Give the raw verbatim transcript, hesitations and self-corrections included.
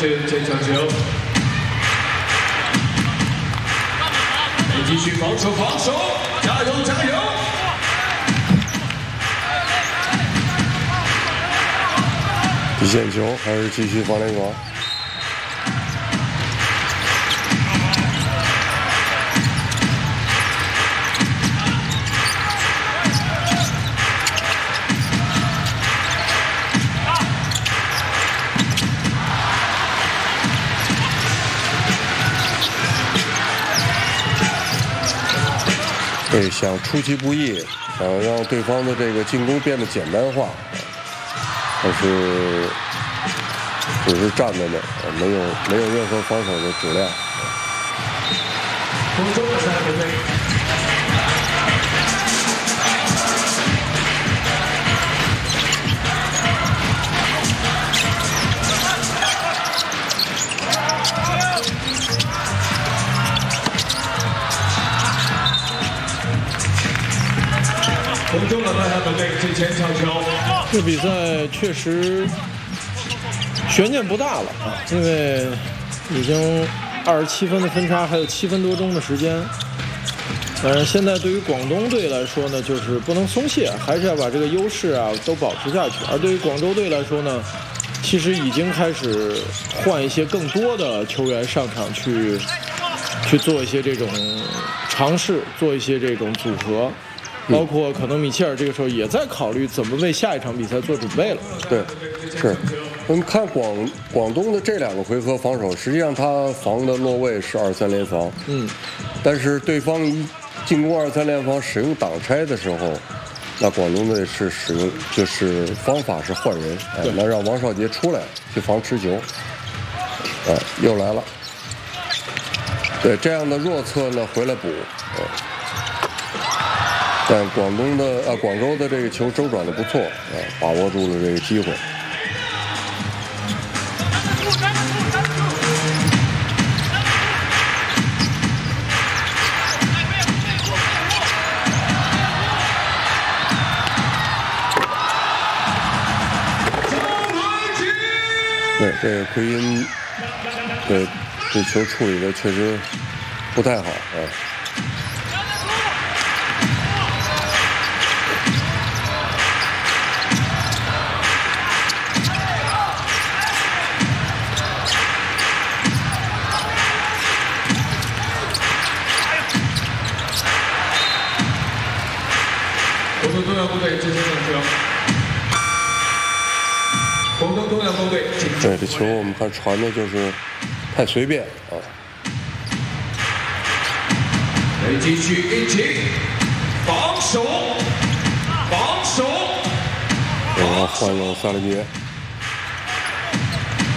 这这场球。得继续防守，防守，加油，加油！ 底线球还是继续防联防。 对，想出其不意，想让对方的这个进攻变得简单化，但是只是站在那儿，没有没有任何防守的质量。 空中的三分队。 空中的外向准备进前场球。 这比赛确实悬念不大了啊，因为已经二十七分的分差，还有七分多钟的时间。呃，现在对于广东队来说呢，就是不能松懈，还是要把这个优势啊都保持下去。而对于广州队来说呢，其实已经开始换一些更多的球员上场去去做一些这种尝试，做一些这种组合。 包括可能米切尔这个时候也在考虑怎么为下一场比赛做准备了。 对，是。我们看广广东的这两个回合防守，实际上他防的落位是二三联防。嗯。但是对方一进攻二三联防使用挡拆的时候，那广东队是使用就是方法是换人，哎，那让王少杰出来去防持球。哎，又来了。对这样的弱侧呢，回来补。哎 但广东的啊，广州的这个球周转的不错啊，把握住了这个机会。对，这个奎因，对这球处理的确实不太好啊。 广东东阳部队进行场球。广东东阳部队。 对，这球我们看传的就是太随便啊。 得继续一起防守，防守。 然后换用萨勒杰。